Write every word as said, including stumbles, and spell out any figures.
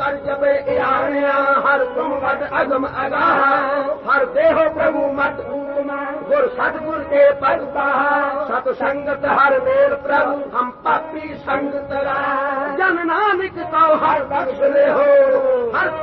कर जबे आनिया हर तुम मत अगम अगाह हर देहो प्रभु मत गुर सतगुर के पद सत संगत हर मेल प्रभु हम पापी संग तरा जन नानक को हर बख्श ले हो हर